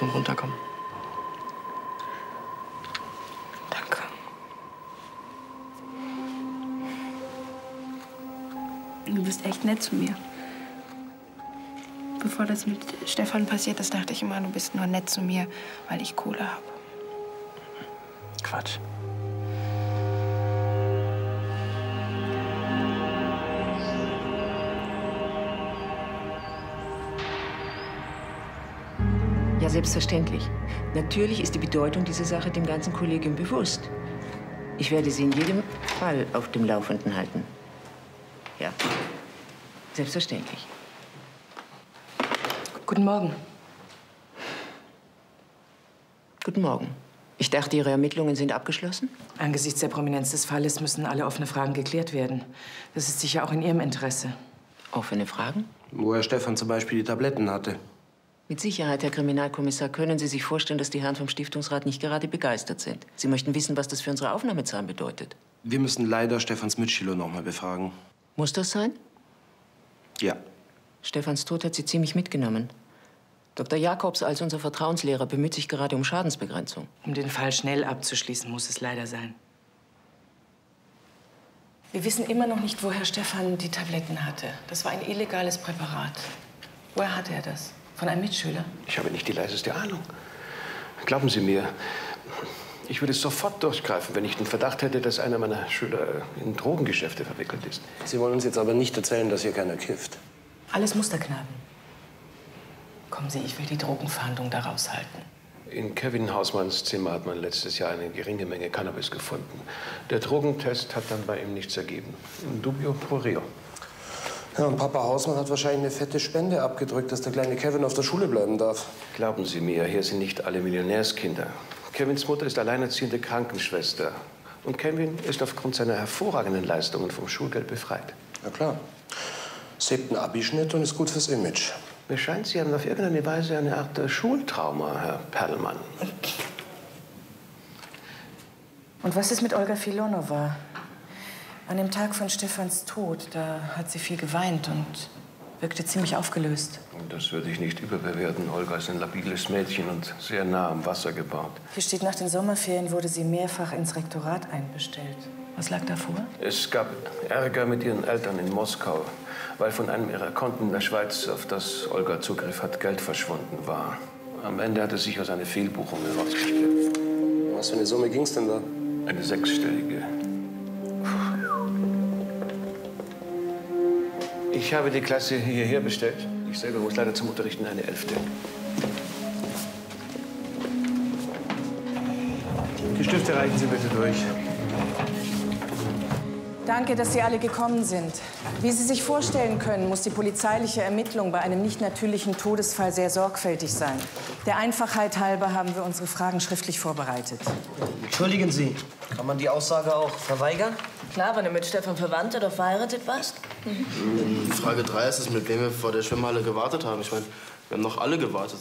zum Runterkommen. Danke. Du bist echt nett zu mir. Bevor das mit Stefan passiert ist, dachte ich immer, du bist nur nett zu mir, weil ich Kohle habe. Quatsch. Ja, selbstverständlich. Natürlich ist die Bedeutung dieser Sache dem ganzen Kollegium bewusst. Ich werde Sie in jedem Fall auf dem Laufenden halten. Ja, selbstverständlich. Guten Morgen. Guten Morgen. Ich dachte, Ihre Ermittlungen sind abgeschlossen? Angesichts der Prominenz des Falles müssen alle offene Fragen geklärt werden. Das ist sicher auch in Ihrem Interesse. Offene Fragen? Woher Stefan zum Beispiel die Tabletten hatte. Mit Sicherheit, Herr Kriminalkommissar, können Sie sich vorstellen, dass die Herren vom Stiftungsrat nicht gerade begeistert sind. Sie möchten wissen, was das für unsere Aufnahmezahlen bedeutet. Wir müssen leider Stefans Mitschüler noch mal befragen. Muss das sein? Ja. Stefans Tod hat Sie ziemlich mitgenommen. Dr. Jakobs als unser Vertrauenslehrer bemüht sich gerade um Schadensbegrenzung. Um den Fall schnell abzuschließen, muss es leider sein. Wir wissen immer noch nicht, woher Stefan die Tabletten hatte. Das war ein illegales Präparat. Woher hatte er das? Von einem Mitschüler? Ich habe nicht die leiseste Ahnung. Glauben Sie mir, ich würde sofort durchgreifen, wenn ich den Verdacht hätte, dass einer meiner Schüler in Drogengeschäfte verwickelt ist. Sie wollen uns jetzt aber nicht erzählen, dass hier keiner kifft. Alles Musterknaben. Kommen Sie, ich will die Drogenfahndung da raushalten. In Kevin Hausmanns Zimmer hat man letztes Jahr eine geringe Menge Cannabis gefunden. Der Drogentest hat dann bei ihm nichts ergeben. In dubio pro reo. Ja, und Papa Hausmann hat wahrscheinlich eine fette Spende abgedrückt, dass der kleine Kevin auf der Schule bleiben darf. Glauben Sie mir, hier sind nicht alle Millionärskinder. Kevins Mutter ist alleinerziehende Krankenschwester. Und Kevin ist aufgrund seiner hervorragenden Leistungen vom Schulgeld befreit. Ja klar. Sie hebt einen Abischnitt und ist gut fürs Image. Mir scheint, Sie haben auf irgendeine Weise eine Art Schultrauma, Herr Perlmann. Und was ist mit Olga Filonova? An dem Tag von Stefans Tod, da hat sie viel geweint und wirkte ziemlich aufgelöst. Das würde ich nicht überbewerten. Olga ist ein labiles Mädchen und sehr nah am Wasser gebaut. Hier steht, nach den Sommerferien wurde sie mehrfach ins Rektorat einbestellt. Was lag da vor? Es gab Ärger mit ihren Eltern in Moskau, weil von einem ihrer Konten in der Schweiz, auf das Olga Zugriff hat, Geld verschwunden war. Am Ende hat es sich als eine Fehlbuchung herausgestellt. Was für eine Summe ging's denn da? Eine sechsstellige. Ich habe die Klasse hierher bestellt. Ich selber muss leider zum Unterrichten eine 11. Die Stifte reichen Sie bitte durch. Danke, dass Sie alle gekommen sind. Wie Sie sich vorstellen können, muss die polizeiliche Ermittlung bei einem nicht natürlichen Todesfall sehr sorgfältig sein. Der Einfachheit halber haben wir unsere Fragen schriftlich vorbereitet. Entschuldigen Sie, kann man die Aussage auch verweigern? Klar, wenn du mit Stefan verwandt oder verheiratet warst. Frage 3 ist es, mit wem wir vor der Schwimmhalle gewartet haben. Ich meine, wir haben noch alle gewartet.